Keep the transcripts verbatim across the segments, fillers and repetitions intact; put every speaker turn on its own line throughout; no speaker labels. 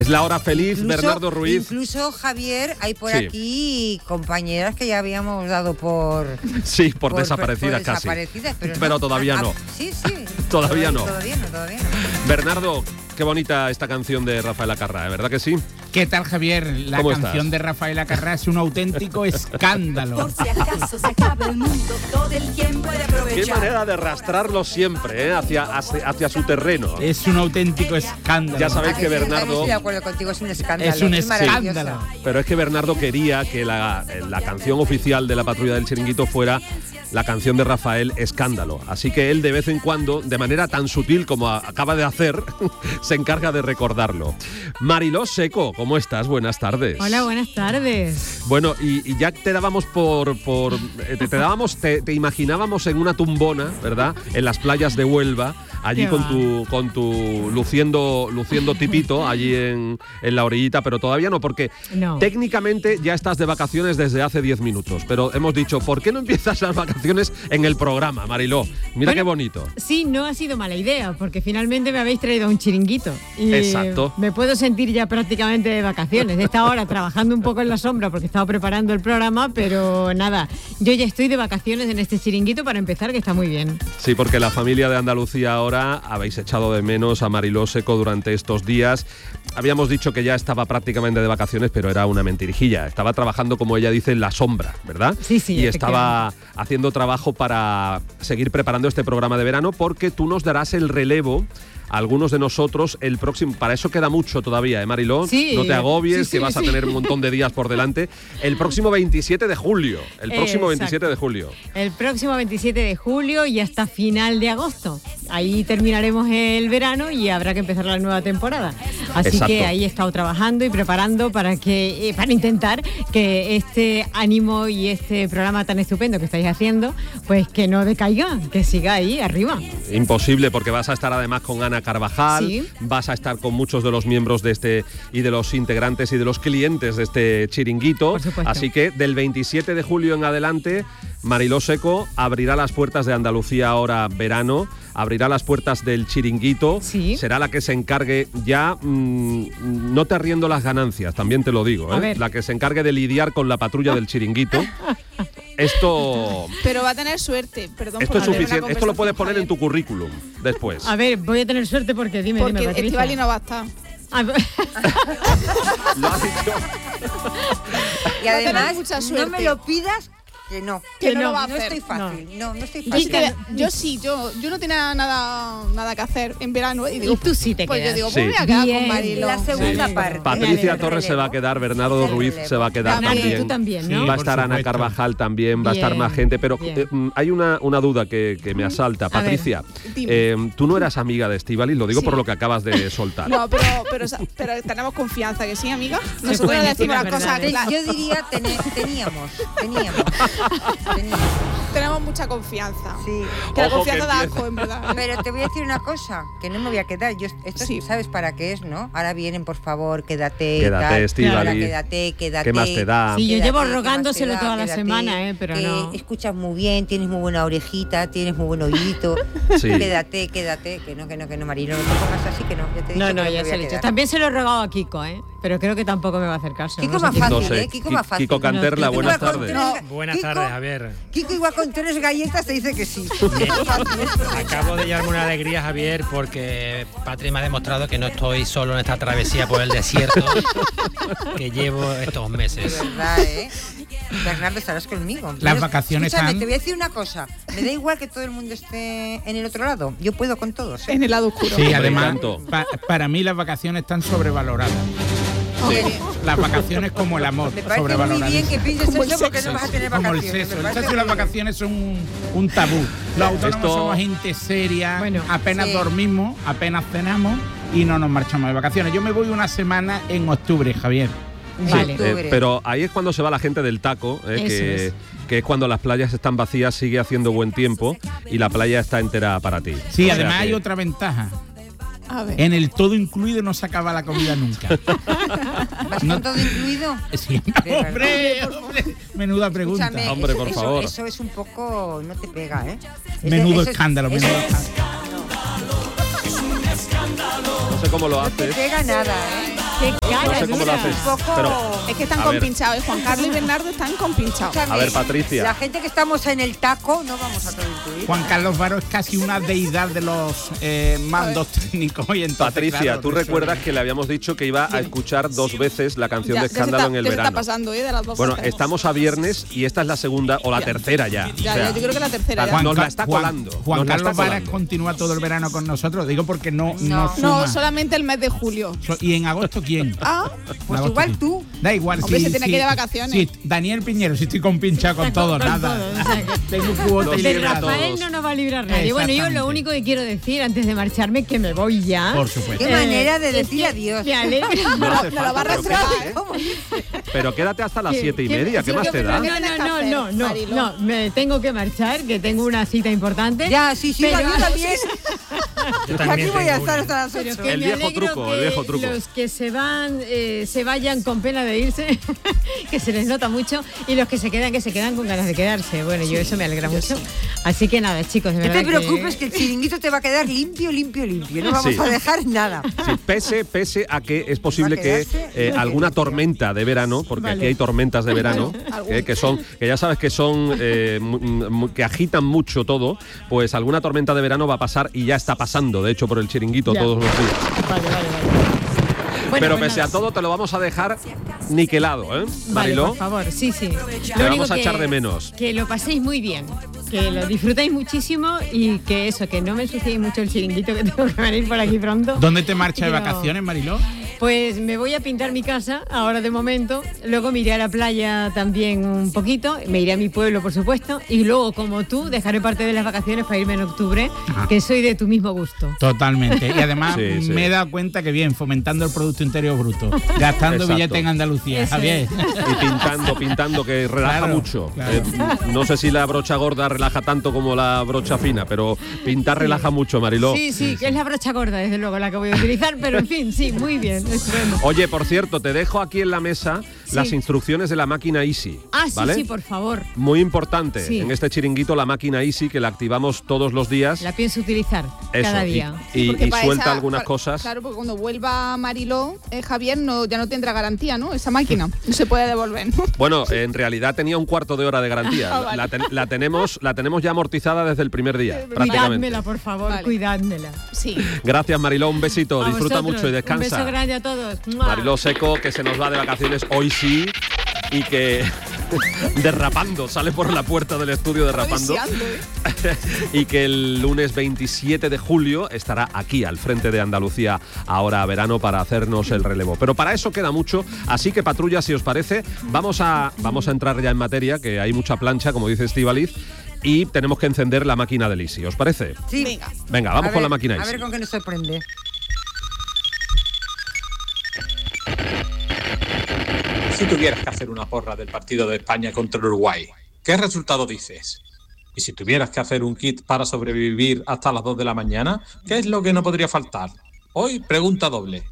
la hora feliz,
incluso,
Bernardo Ruiz.
Incluso, Javier, hay por
sí.
aquí compañeras que ya habíamos dado por...
Sí, por, por desaparecidas
por
casi.
Desaparecidas, pero,
pero
no.
todavía no.
Ah, sí, sí.
Todavía no.
Todavía no, todavía no.
Bernardo, qué bonita esta canción de Rafael Acarrá, ¿verdad que sí?
¿Qué tal, Javier? La
¿Cómo
canción
estás?
de Rafael Acarrá es un auténtico escándalo.
Por si acaso se acaba el mundo, todo el tiempo puede aprovechar.
Qué manera de arrastrarlo siempre, ¿eh? hacia, hacia, hacia su terreno.
Es un auténtico escándalo.
Ya sabéis que Bernardo...
Estoy de acuerdo contigo, es un escándalo.
Es un
es
escándalo.
Pero es que Bernardo quería que la, la canción oficial de la Patrulla del Chiringuito fuera la canción de Rafael, Escándalo. Así que él de vez en cuando, de manera tan sutil como a, acaba de hacer, se encarga de recordarlo. Mariló Seco, ¿cómo estás? Buenas tardes.
Hola, buenas tardes.
Bueno, y, y ya te dábamos por... por te, te dábamos, te, te imaginábamos en una tumbona, ¿verdad? En las playas de Huelva, allí con tu, con tu luciendo, luciendo tipito, allí en, en la orillita, pero todavía no, porque
no.
técnicamente ya estás de vacaciones desde hace diez minutos, pero hemos dicho, ¿por qué no empiezas las vacaciones en el programa, Mariló? Mira bueno, qué bonito.
Sí, no ha sido mala idea, porque finalmente me habéis traído un chiringuito. Y
exacto.
Me puedo sentir ya prácticamente de vacaciones. De esta hora trabajando un poco en la sombra porque estaba preparando el programa, pero nada, yo ya estoy de vacaciones en este chiringuito para empezar, que está muy bien.
Sí, porque la familia de Andalucía ahora habéis echado de menos a Mariló Seco durante estos días. Habíamos dicho que ya estaba prácticamente de vacaciones, pero era una mentirijilla. Estaba trabajando, como ella dice, en la sombra, ¿verdad?
Sí, sí.
Y estaba haciendo trabajo para seguir preparando este programa de verano, porque tú nos darás el relevo a algunos de nosotros el próximo. Para eso queda mucho todavía, ¿eh, Mariló?
Sí,
no te agobies,
sí, sí,
que vas
sí.
a tener un montón de días por delante. El próximo veintisiete de julio. El próximo
Exacto.
veintisiete de julio.
El próximo veintisiete de julio y hasta final de agosto. Ahí terminaremos el verano y habrá que empezar la nueva temporada. Así
Exacto.
que ahí he estado trabajando y preparando para que eh, para intentar que este ánimo y este programa tan estupendo que estáis haciendo, pues que no decaiga, que siga ahí arriba.
Imposible, porque vas a estar además con Ana Carvajal,
sí.
vas a estar con muchos de los miembros de este y de los integrantes y de los clientes de este chiringuito.
Por supuesto.
Así que del veintisiete de julio en adelante, Mariló Seco abrirá las puertas de Andalucía ahora verano, abrirá las puertas del chiringuito,
sí.
será la que se encargue ya, mmm, no te arriendo las ganancias, también te lo digo, ¿eh? La que se encargue de lidiar con la patrulla del chiringuito. Esto...
Pero va a tener suerte, perdón.
Esto
por
es suficiente, esto lo puedes poner
Javier.
en tu currículum después.
A ver, voy a tener suerte porque dime,
porque
dime, Patricia.
Estivali no va a estar.
Ah,
Lo ha dicho.
Y además,
mucha
no
suerte.
me lo pidas, que no.
Que no
no,
lo va a
No
hacer.
estoy fácil, no, no, estoy
Yo,
fácil.
es que- yo sí, yo, yo no tenía nada, nada que hacer en verano. Y digo,
Y tú sí te
pues
quedas.
yo digo,
Sí.
pues me voy a quedar
Bien.
con Mariló.
La segunda
Sí.
parte.
Patricia
del
Torres se
relevo.
va a quedar, Bernardo
Del
Ruiz
relevo.
se va a quedar
Nani,
también.
tú también, ¿no?
Sí,
Va a
por
estar Ana
supuesto.
Carvajal también, va a estar
Bien,
más gente, pero
bien.
eh, mm, hay una, una duda que, que me asalta.
ver,
Patricia,
dime.
eh, tú no eras amiga de Estíbaliz, lo digo
Sí.
por lo que acabas de soltar.
No, pero, pero, pero tenemos confianza, que sí, amiga. Nosotros
pueden
le
decir
decimos
las
las cosas
verdades.
claras.
Yo diría, tene- teníamos, teníamos, teníamos.
Tenemos mucha confianza.
Sí.
Que la
Ojo,
confianza
que
da
empieza.
asco, en verdad.
Pero te voy a decir una cosa, que no me voy a quedar. Yo, esto
Sí.
sabes para qué es, ¿no? Ahora vienen, por favor, quédate.
Quédate,
tal.
Estíbaliz.
Ahora quédate, quédate.
¿Qué más te da?
Sí, yo
Quédate,
llevo
¿qué más
rogándoselo
te da?
toda la
Quédate,
semana, ¿eh? Pero
que
no.
escuchas muy bien, tienes muy buena orejita, tienes muy buen oídito.
Sí.
Quédate, quédate. Que no, que no, que no, Marino, no te pongas así, que no. Ya te he
No,
dicho
no,
que
ya
me
se
voy a
lo he dicho.
quedar.
También se lo he rogado a Kiko, ¿eh? Pero creo que tampoco me va a hacer caso.
Kiko
no sé
más
qué-
fácil,
No sé,
¿eh? Kiko más fácil.
Kiko Canterla,
Kiko
buenas
igual con
tardes.
tres-
No, buenas
Kiko-
tardes, Javier.
Kiko igual con tres galletas te dice que sí.
Acabo de llevarme una alegría, Javier, porque Patri me ha demostrado que no estoy solo en esta travesía por el desierto que llevo estos
De
meses.
verdad, ¿eh? Bernardo, estarás conmigo.
Las
Pero,
vacaciones
escúchame,
han-
te voy a decir una cosa. Me da igual que todo el mundo esté en el otro lado. Yo puedo con todos, ¿eh?
En el lado oscuro.
Sí,
Hombre,
además,
tanto.
pa- para mí las vacaciones están sobrevaloradas.
Hombre,
Las vacaciones como el amor,
me parece muy
sobrevaloradas.
bien que pienses
Como el
eso porque
sexo.
no vas a tener
Como el
vacaciones.
sexo.
Me
El
parece
sexo y las
muy bien.
vacaciones son un, un tabú. Los autónomos
Esto-
somos gente seria,
Bueno,
apenas
sí.
dormimos, apenas cenamos y no nos marchamos de vacaciones. Yo me voy una semana en octubre, Javier.
Sí,
Vale.
eh, pero ahí es cuando se va la gente del taco, eh,
Eso
que,
es.
que es cuando las playas están vacías, sigue haciendo buen tiempo y la playa está entera para ti.
Sí,
O sea
además
que-
hay otra ventaja.
A ver.
En el todo incluido no se acaba la comida nunca.
¿Vas
No-
con todo incluido?
Sí,
verdad.
hombre, hombre, menuda pregunta.
Escúchame,
Hombre,
eso,
por
eso-
favor.
Eso es un poco... No te pega, ¿eh? Ese-
Menudo
eso es-
escándalo,
eso
menudo
es-
escándalo.
No sé cómo lo
No te
haces.
pega nada, ¿eh?
Qué cara
No sé cómo lo
dura.
haces.
Un poco-
Pero,
Es que están
A ver.
compinchados. ¿eh? Juan Carlos y Bernardo están compinchados.
Escúchame,
A ver, Patricia.
La gente que estamos en el taco no vamos a contribuir.
Juan Carlos Varo es casi una deidad de los eh, mandos técnicos. Y entonces,
Patricia,
claro,
tú
resuelve.
recuerdas que le habíamos dicho que iba a escuchar dos veces la canción
Ya,
de
ya se
Escándalo
está-
en el
ya se
verano.
está pasando, ¿eh? De las dos
Bueno,
veces.
estamos a viernes y esta es la segunda o la
Ya.
tercera ya.
Ya,
O sea,
ya, yo creo que la tercera ya.
Juan- nos la
Ca-
está
Juan-
colando,
Juan
nos la
Carlos
está
Varas
colando.
continúa todo el verano con nosotros. Digo porque no, no,
No.
suma.
No, solamente el mes de julio.
So- ¿Y en agosto quién?
Ah,
En
Pues
agosto
igual
quién.
tú.
Da igual.
Hombre,
si,
se tiene
si-
que ir de vacaciones.
si- Daniel Piñero, si estoy compinchado con todo,
Con
nada.
todo, o sea que-
Tengo cuota
Nos
y
De
libra
liberado.
Rafael
todos.
no nos va a librar nadie. Bueno, yo
Exactamente.
lo único que quiero decir antes de marcharme que me voy ya.
Por supuesto.
Qué manera de
es
decir
que
adiós.
Me alegra.
No hace
nos la va a
falta, pero,
rastrear, ¿eh?
¿Cómo dices?
pero quédate hasta las
que-
siete y
que-
media. ¿Qué
sí,
más
yo
te
creo
da?
que-
No,
tienes que
no, no,
hacer,
no, no,
Mariló?
no, me tengo que marchar, que tengo una cita importante.
Ya, sí, sí,
Pero-
yo también.
Yo
Aquí
también
voy a
tengo
estar
una.
hasta las
Pero
ocho.
que
El
me
viejo
alegro
truco,
que
el viejo truco.
los que se van eh, se vayan con pena de irse, que se les nota mucho, y los que se quedan, que se quedan con ganas de quedarse. Bueno, yo eso me alegra mucho. Así que nada, chicos, de
No
verdad
te preocupes que el chiringuito te va a quedar limpio, limpio, limpio. No vamos
Sí.
a dejar nada.
Sí, pese, pese a que es posible
Va a
que
quedarse
eh,
lo
alguna
que
tormenta de verano, porque
Vale.
aquí hay tormentas de verano, eh, que son, que ya sabes que son, eh, mu- mu- que agitan mucho todo, pues alguna tormenta de verano va a pasar y ya está pasando, de hecho, por el chiringuito
Ya.
todos los días.
Vale, vale, vale. Bueno,
Pero
pues
pese a
nada.
todo te lo vamos a dejar niquelado, ¿eh,
Vale,
Mariló?
por favor, sí, sí.
Te vamos a echar de menos.
Que lo paséis muy bien, que lo disfrutéis muchísimo y que eso, que no me ensuciéis mucho el chiringuito, que tengo que venir por aquí pronto.
¿Dónde te marchas de
Pero-
vacaciones, Mariló?
Pues me voy a pintar mi casa ahora de momento, luego me iré a la playa también un poquito, me iré a mi pueblo por supuesto, y luego como tú dejaré parte de las vacaciones para irme en octubre,
Ajá.
que soy de tu mismo gusto.
Totalmente. Y además
Sí, sí.
me he dado cuenta que bien, fomentando el Producto Interior Bruto, gastando
Exacto.
billetes en Andalucía,
Eso
Javier.
Y pintando, pintando, que relaja
Claro,
mucho.
claro.
Eh, no sé si la brocha gorda relaja tanto como la brocha fina, pero pintar relaja mucho, Mariló.
Sí, sí, que es la brocha gorda desde luego la que voy a utilizar, pero en fin, sí, muy bien, estupendo.
Oye, por cierto, te dejo aquí en la mesa
Sí.
las instrucciones de la máquina Easy.
Ah, sí,
¿vale?
sí, por favor,
Muy importante
Sí.
en este chiringuito la máquina Easy, que la activamos todos los días.
la pienso utilizar
Eso,
cada
y-
día.
y,
Porque
y
para
suelta
esa-
algunas
para-
cosas.
Claro, porque cuando vuelva Mariló, eh, Javier no, ya no tendrá garantía, ¿no? Esa máquina no se puede devolver, ¿no?
Bueno, en realidad tenía un cuarto de hora de garantía.
Ah, vale.
la, ten- la tenemos, la tenemos ya amortizada desde el primer día, prácticamente.
Cuidádmela, por favor,
Vale.
cuidádmela.
Sí.
Gracias, Mariló, un besito.
A
Disfruta
vosotros,
mucho y descansa.
Un beso grande a todos. ¡Mua!
Mariló Seco, que se nos va de vacaciones hoy sí, y que derrapando, sale por la puerta del estudio derrapando,
Deseando, ¿eh?
y que el lunes veintisiete de julio estará aquí al frente de Andalucía ahora a verano para hacernos el relevo. Pero para eso queda mucho, así que patrulla, si os parece, vamos a, vamos a entrar ya en materia, que hay mucha plancha, como dice Estíbaliz, y tenemos que encender la máquina del Easy, ¿os parece?
Sí.
Venga.
Venga, vamos
A
con
ver,
la máquina
A
Easy.
ver con qué nos sorprende.
Si tuvieras que hacer una porra del partido de España contra Uruguay, ¿qué resultado dices? Y si tuvieras que hacer un kit para sobrevivir hasta las dos de la mañana, ¿qué es lo que no podría faltar? Hoy, pregunta doble.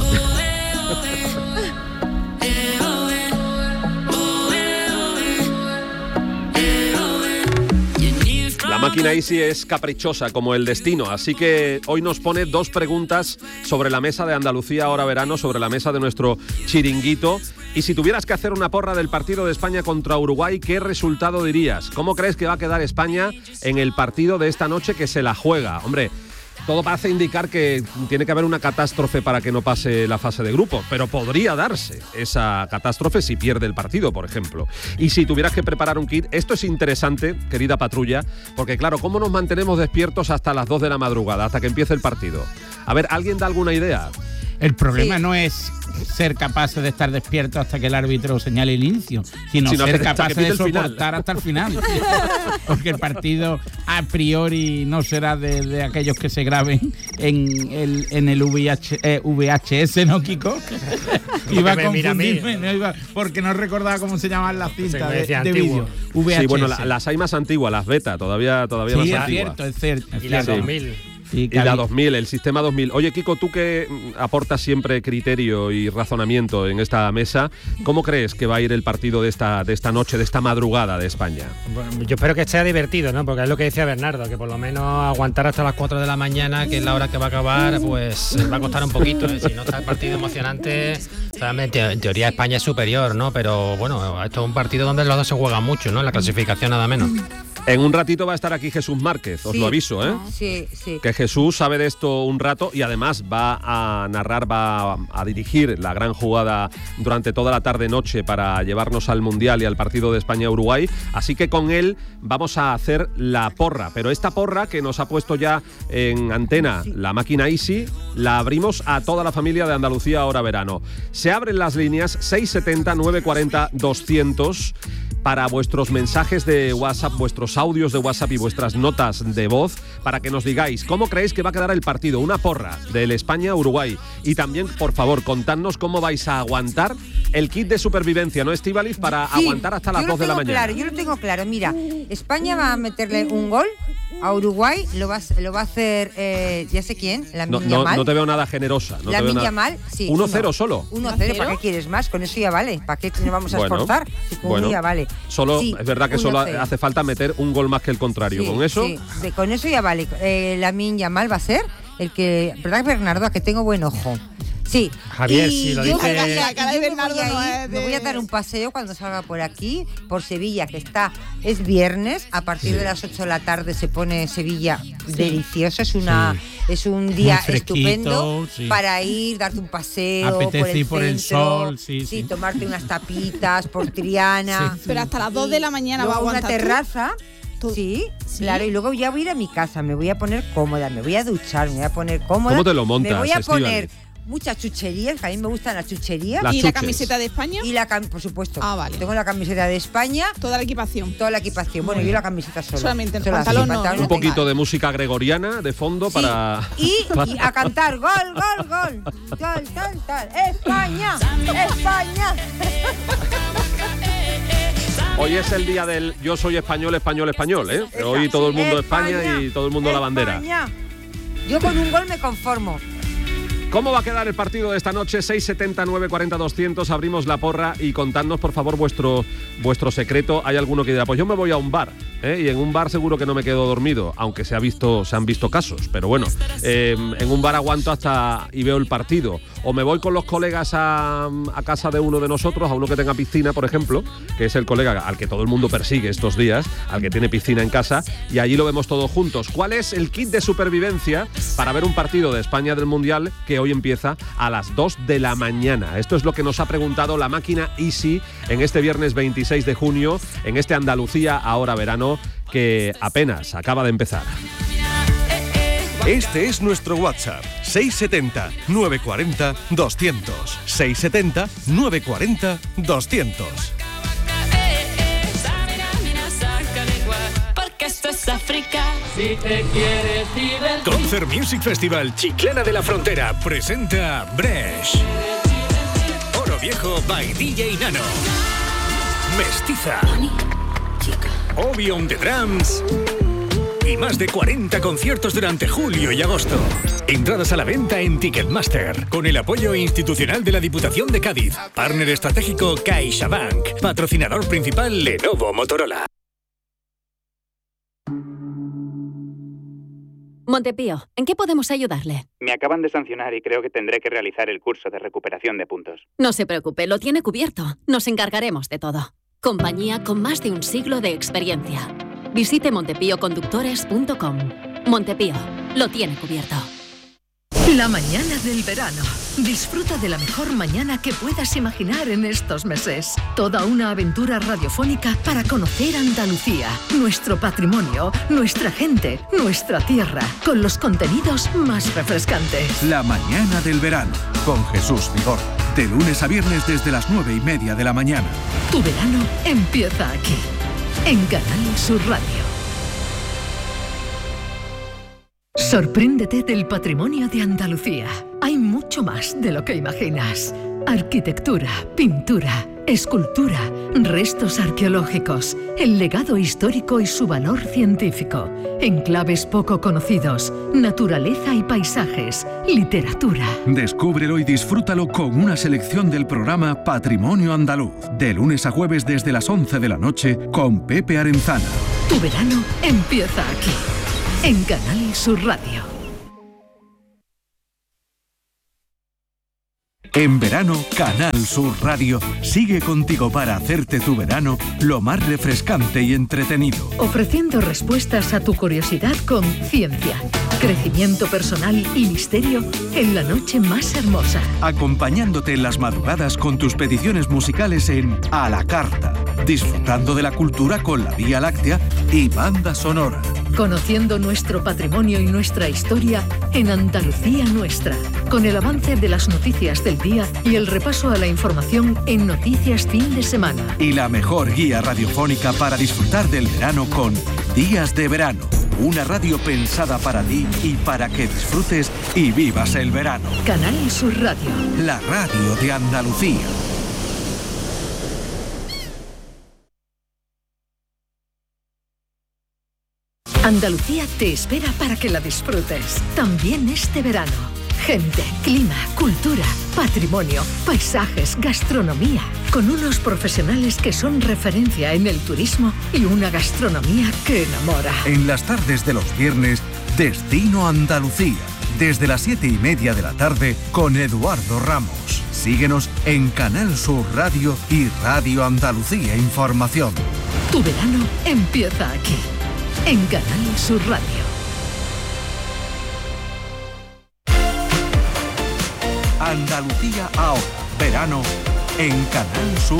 La máquina Easy es caprichosa como el destino, así que hoy nos pone dos preguntas sobre la mesa de Andalucía ahora verano, sobre la mesa de nuestro chiringuito. Y si tuvieras que hacer una porra del partido de España contra Uruguay, ¿qué resultado dirías? ¿Cómo crees que va a quedar España en el partido de esta noche que se la juega? Hombre, todo parece indicar que tiene que haber una catástrofe para que no pase la fase de grupos, pero podría darse esa catástrofe si pierde el partido, por ejemplo. Y si tuvieras que preparar un kit, esto es interesante, querida patrulla, porque claro, ¿cómo nos mantenemos despiertos hasta las dos de la madrugada, hasta que empiece el partido? A ver, ¿alguien da alguna idea?
El problema
Sí.
no es ser capaces de estar despiertos hasta que el árbitro señale el inicio, sino,
Sino
ser
hasta que
capaces
pite
de
el final.
soportar hasta el final. Porque el partido a priori no será de, de aquellos que se graben en el, en el V H, eh, V H S, ¿no, Kiko? Iba a
me mira a mí?
confundirme, no iba- porque no recordaba cómo se llamaban las
Se
cintas
me
de,
decía
de
antiguo.
vídeo. V H S.
Sí, bueno, la- las hay más antiguas, las beta, todavía, todavía
Sí,
más
es
antiguas.
cierto, es cierto. es
Y la
cierto.
dos mil.
Y,
y la dos mil, el sistema dos mil. Oye, Kiko, tú que aportas siempre criterio y razonamiento en esta mesa, ¿cómo crees que va a ir el partido de esta, de esta noche, de esta madrugada de España?
Bueno, yo espero que sea divertido, ¿no? Porque es lo que decía Bernardo, que por lo menos aguantar hasta las cuatro de la mañana, que es la hora que va a acabar, pues va a costar un poquito, ¿eh? Si no está el partido emocionante, realmente en teoría España es superior, ¿no? Pero bueno, esto es un partido donde los dos se juegan mucho, ¿no? En la clasificación nada menos.
En un ratito va a estar aquí Jesús Márquez, os
Sí.
lo aviso, ¿eh?
Sí, sí.
Que Jesús sabe de esto un rato y además va a narrar, va a dirigir la gran jugada durante toda la tarde-noche para llevarnos al Mundial y al partido de España-Uruguay. Así que con él vamos a hacer la porra. Pero esta porra que nos ha puesto ya en antena la máquina Easy, la abrimos a toda la familia de Andalucía ahora verano. Se abren las líneas seis setenta, nueve cuarenta, doscientos para vuestros mensajes de WhatsApp, vuestros audios de WhatsApp y vuestras notas de voz, para que nos digáis cómo creéis que va a quedar el partido, una porra del España-Uruguay. Y también, por favor, contadnos cómo vais a aguantar el kit de supervivencia, ¿no, Estíbaliz? Para
Sí,
aguantar hasta las
yo lo
dos de la
tengo
mañana.
Claro, yo lo tengo claro. Mira, España va a meterle un gol a Uruguay, lo va, a- lo va a hacer, eh, ya sé quién, la
No,
Minya
no,
Mal.
no te veo nada generosa. No
la
te veo
Minya
nada.
Mal, sí.
uno cero solo.
uno cero, ¿para qué quieres más? Con eso ya vale. ¿Para qué nos vamos a
Bueno,
esforzar? Si con
bueno.
uno ya vale.
Solo,
Sí,
es verdad que
uno
solo
cero.
hace falta meter un gol más que el contrario.
Sí,
Con eso,
sí, de- con eso ya vale. Eh, la Minya Mal va a ser el que, ¿verdad, Bernardo? A que tengo buen ojo. Sí.
Javier,
Y
si lo
yo
dice-
voy a-
La cara de
yo me
Bernardo
voy a
no
ir-
es de-
Me voy a dar un paseo cuando salga por aquí, por Sevilla, que está, es viernes, a partir de las ocho de la tarde se pone Sevilla delicioso, es una es un día
Muy fresquito,
estupendo
sí.
para ir, darte un paseo
Apetece
por el
ir por el
centro,
sol, sí, sí.
tomarte unas tapitas por Triana.
Pero hasta las dos de la mañana va a
Luego una
aguantar tú.
terraza.
Tú-
Sí,
¿Sí?
claro, y luego ya voy a ir a mi casa, me voy a poner cómoda, me voy a duchar, me voy a poner cómoda.
¿Cómo te lo montas,
Me voy a
Estíbaliz?
poner muchas chucherías, que a mí me gustan las chucherías.
Las
¿Y la
chuches.
camiseta de España?
Y la cam- por supuesto.
Ah, vale.
Tengo la camiseta de España,
Toda la equipación.
toda la equipación. Bueno, yo la camiseta solo.
Solamente el
Solo así,
pantalón no.
pantalón
un
no tengo.
poquito de música gregoriana de fondo
Sí,
para...
Y, y a cantar gol, gol, gol. Tal, tal, tal. España, España.
Hoy es el día del yo soy español, español, español, ¿eh? Hoy todo el mundo España, y todo el mundo la bandera.
España. Yo con un gol me conformo.
¿Cómo va a quedar el partido de esta noche? seis setenta, nueve cuarenta, doscientos. Abrimos la porra y contadnos, por favor, vuestro, vuestro secreto. Hay alguno que dirá, pues yo me voy a un bar, ¿eh? Y en un bar seguro que no me quedo dormido, aunque se, ha visto, se han visto casos. Pero bueno, eh, en un bar aguanto hasta y veo el partido. O me voy con los colegas a, a casa de uno de nosotros, a uno que tenga piscina, por ejemplo, que es el colega al que todo el mundo persigue estos días, al que tiene piscina en casa, y allí lo vemos todos juntos. ¿Cuál es el kit de supervivencia para ver un partido de España del Mundial que hoy empieza a las dos de la mañana? Esto es lo que nos ha preguntado la máquina Easy en este viernes veintiséis de junio, en este Andalucía ahora verano que apenas acaba de empezar.
Este es nuestro WhatsApp, seis setenta, nueve cuarenta, doscientos. seis setenta, nueve cuarenta, doscientos.
Porque esto es África.
Concert Music Festival Chiclana de la Frontera presenta Bresh. Oro Viejo by D J Nano. Mestiza. Obi on the Drums. Y más de cuarenta conciertos durante julio y agosto. Entradas a la venta en Ticketmaster, con el apoyo institucional de la Diputación de Cádiz. Partner estratégico CaixaBank. Patrocinador principal Lenovo Motorola.
Montepío, ¿en qué podemos ayudarle?
Me acaban de sancionar y creo que tendré que realizar el curso de recuperación de puntos.
No se preocupe, lo tiene cubierto. Nos encargaremos de todo. Compañía con más de un siglo de experiencia. Visite montepío conductores punto com. Montepío, lo tiene cubierto.
La mañana del verano. Disfruta de la mejor mañana que puedas imaginar en estos meses. Toda una aventura radiofónica para conocer Andalucía, nuestro patrimonio, nuestra gente, nuestra tierra, con los contenidos más refrescantes.
La mañana del verano, con Jesús Vigor. De lunes a viernes desde las nueve y media de la mañana.
Tu verano empieza aquí, en Canal Sur Radio. Sorpréndete del patrimonio de Andalucía. Hay mucho más de lo que imaginas. Arquitectura, pintura, escultura, restos arqueológicos, el legado histórico y su valor científico, enclaves poco conocidos, naturaleza y paisajes, literatura.
Descúbrelo y disfrútalo con una selección del programa Patrimonio Andaluz, de lunes a jueves desde las once de la noche con Pepe Arenzana.
Tu verano empieza aquí, en Canal Sur Radio.
En verano, Canal Sur Radio sigue contigo para hacerte tu verano lo más refrescante y entretenido.
Ofreciendo respuestas a tu curiosidad con ciencia, crecimiento personal y misterio en la noche más hermosa.
Acompañándote en las madrugadas con tus peticiones musicales en A la Carta. Disfrutando de la cultura con la Vía Láctea y banda sonora.
Conociendo nuestro patrimonio y nuestra historia en Andalucía Nuestra. Con el avance de las noticias del día y el repaso a la información en Noticias Fin de Semana.
Y la mejor guía radiofónica para disfrutar del verano con Días de Verano. Una radio pensada para ti y para que disfrutes y vivas el verano.
Canal Sur Radio.
La radio de Andalucía.
Andalucía te espera para que la disfrutes. También este verano. Gente, clima, cultura, patrimonio, paisajes, gastronomía. Con unos profesionales que son referencia en el turismo y una gastronomía que enamora.
En las tardes de los viernes, Destino Andalucía. Desde las siete y media de la tarde con Eduardo Ramos. Síguenos en Canal Sur Radio y Radio Andalucía Información.
Tu verano empieza aquí. En Canal Sur Radio.
Andalucía ahora, verano, en Canal Sur